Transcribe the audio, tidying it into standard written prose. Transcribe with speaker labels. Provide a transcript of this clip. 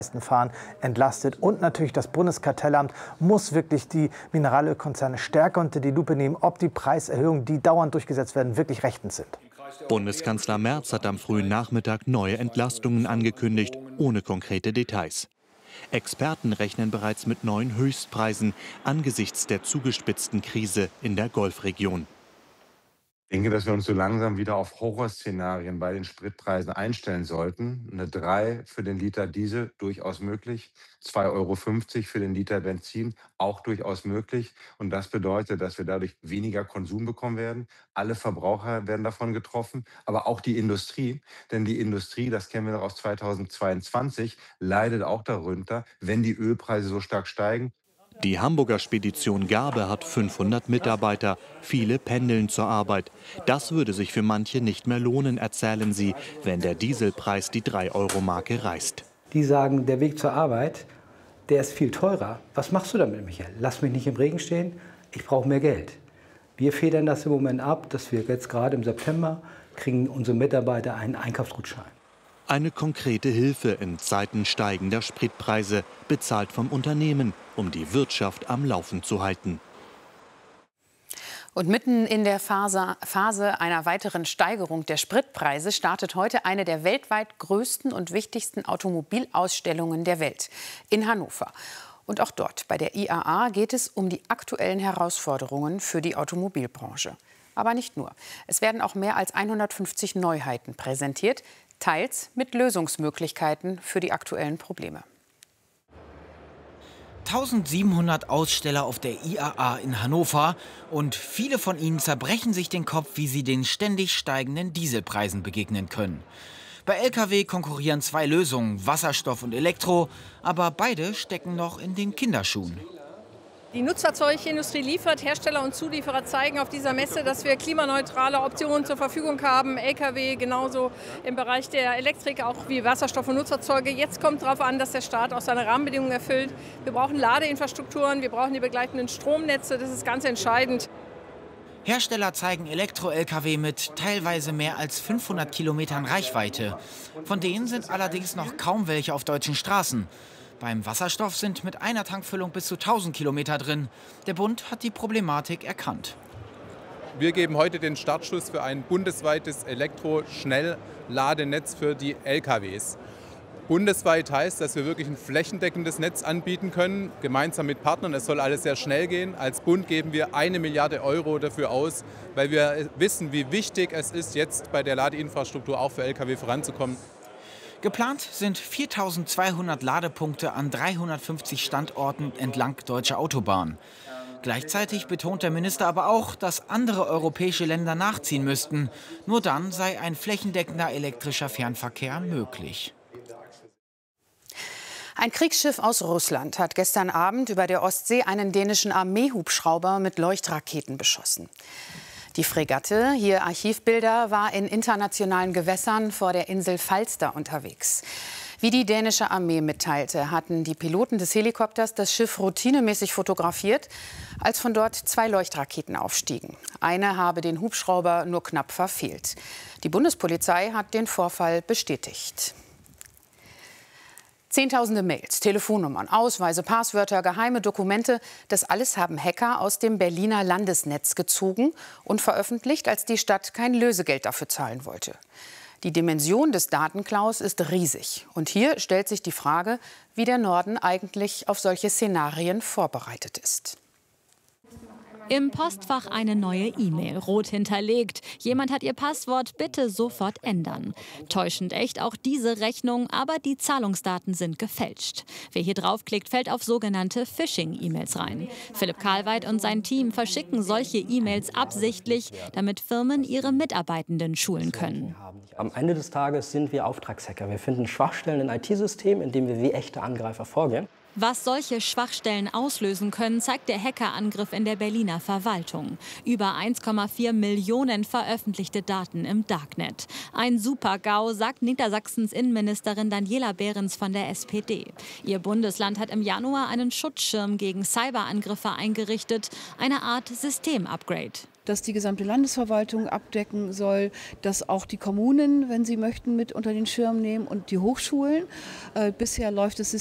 Speaker 1: fahren, entlastet. Und natürlich das Bundeskartellamt muss wirklich die Mineralölkonzerne stärker unter die Lupe nehmen, ob die Preiserhöhungen, die dauernd durchgesetzt werden, wirklich rechtens sind.
Speaker 2: Bundeskanzler Merz hat am frühen Nachmittag neue Entlastungen angekündigt, ohne konkrete Details. Experten rechnen bereits mit neuen Höchstpreisen angesichts der zugespitzten Krise in der Golfregion.
Speaker 3: Ich denke, dass wir uns so langsam wieder auf Horrorszenarien bei den Spritpreisen einstellen sollten. Eine 3 für den Liter Diesel, durchaus möglich. 2,50 € für den Liter Benzin, auch durchaus möglich. Und das bedeutet, dass wir dadurch weniger Konsum bekommen werden. Alle Verbraucher werden davon getroffen, aber auch die Industrie. Denn die Industrie, das kennen wir noch aus 2022, leidet auch darunter, wenn die Ölpreise so stark steigen.
Speaker 2: Die Hamburger Spedition Garbe hat 500 Mitarbeiter. Viele pendeln zur Arbeit. Das würde sich für manche nicht mehr lohnen, erzählen sie, wenn der Dieselpreis die 3-Euro-Marke reißt.
Speaker 4: Die sagen, der Weg zur Arbeit, der ist viel teurer. Was machst du damit, Michael? Lass mich nicht im Regen stehen, ich brauche mehr Geld. Wir federn das im Moment ab, dass wir jetzt gerade im September kriegen unsere Mitarbeiter einen Einkaufsgutschein.
Speaker 2: Eine konkrete Hilfe in Zeiten steigender Spritpreise, bezahlt vom Unternehmen, um die Wirtschaft am Laufen zu halten.
Speaker 5: Und mitten in der Phase einer weiteren Steigerung der Spritpreise startet heute eine der weltweit größten und wichtigsten Automobilausstellungen der Welt in Hannover. Und auch dort, bei der IAA, geht es um die aktuellen Herausforderungen für die Automobilbranche. Aber nicht nur. Es werden auch mehr als 150 Neuheiten präsentiert, teils mit Lösungsmöglichkeiten für die aktuellen Probleme.
Speaker 6: 1700 Aussteller auf der IAA in Hannover und viele von ihnen zerbrechen sich den Kopf, wie sie den ständig steigenden Dieselpreisen begegnen können. Bei Lkw konkurrieren zwei Lösungen, Wasserstoff und Elektro, aber beide stecken noch in den Kinderschuhen.
Speaker 7: Die Nutzfahrzeugindustrie liefert, Hersteller und Zulieferer zeigen auf dieser Messe, dass wir klimaneutrale Optionen zur Verfügung haben. Lkw genauso im Bereich der Elektrik, auch wie Wasserstoff- und Nutzfahrzeuge. Jetzt kommt darauf an, dass der Staat auch seine Rahmenbedingungen erfüllt. Wir brauchen Ladeinfrastrukturen, wir brauchen die begleitenden Stromnetze, das ist ganz entscheidend.
Speaker 6: Hersteller zeigen Elektro-Lkw mit teilweise mehr als 500 Kilometern Reichweite. Von denen sind allerdings noch kaum welche auf deutschen Straßen. Beim Wasserstoff sind mit einer Tankfüllung bis zu 1000 Kilometer drin. Der Bund hat die Problematik erkannt.
Speaker 8: Wir geben heute den Startschuss für ein bundesweites Elektroschnellladenetz für die LKWs. Bundesweit heißt, dass wir wirklich ein flächendeckendes Netz anbieten können, gemeinsam mit Partnern. Es soll alles sehr schnell gehen. Als Bund geben wir 1 Milliarde € dafür aus, weil wir wissen, wie wichtig es ist, jetzt bei der Ladeinfrastruktur auch für Lkw voranzukommen.
Speaker 6: Geplant sind 4200 Ladepunkte an 350 Standorten entlang deutscher Autobahnen. Gleichzeitig betont der Minister aber auch, dass andere europäische Länder nachziehen müssten. Nur dann sei ein flächendeckender elektrischer Fernverkehr möglich.
Speaker 5: Ein Kriegsschiff aus Russland hat gestern Abend über der Ostsee einen dänischen Armeehubschrauber mit Leuchtraketen beschossen. Die Fregatte, hier Archivbilder, war in internationalen Gewässern vor der Insel Falster unterwegs. Wie die dänische Armee mitteilte, hatten die Piloten des Helikopters das Schiff routinemäßig fotografiert, als von dort 2 Leuchtraketen aufstiegen. Eine habe den Hubschrauber nur knapp verfehlt. Die Bundespolizei hat den Vorfall bestätigt. Zehntausende Mails, Telefonnummern, Ausweise, Passwörter, geheime Dokumente, das alles haben Hacker aus dem Berliner Landesnetz gezogen und veröffentlicht, als die Stadt kein Lösegeld dafür zahlen wollte. Die Dimension des Datenklaus ist riesig. Und hier stellt sich die Frage, wie der Norden eigentlich auf solche Szenarien vorbereitet ist.
Speaker 9: Im Postfach eine neue E-Mail, rot hinterlegt. Jemand hat ihr Passwort, bitte sofort ändern. Täuschend echt auch diese Rechnung, aber die Zahlungsdaten sind gefälscht. Wer hier draufklickt, fällt auf sogenannte Phishing-E-Mails rein. Philipp Karlweit und sein Team verschicken solche E-Mails absichtlich, damit Firmen ihre Mitarbeitenden schulen können.
Speaker 10: Am Ende des Tages sind wir Auftragshacker. Wir finden Schwachstellen in IT-Systemen, indem wir wie echte Angreifer vorgehen.
Speaker 9: Was solche Schwachstellen auslösen können, zeigt der Hackerangriff in der Berliner Verwaltung. Über 1,4 Millionen veröffentlichte Daten im Darknet. Ein Super-GAU, sagt Niedersachsens Innenministerin Daniela Behrens von der SPD. Ihr Bundesland hat im Januar einen Schutzschirm gegen Cyberangriffe eingerichtet, eine Art Systemupgrade.
Speaker 11: das die gesamte Landesverwaltung abdecken soll, das auch die Kommunen, wenn sie möchten, mit unter den Schirm nehmen und die Hochschulen. Bisher läuft das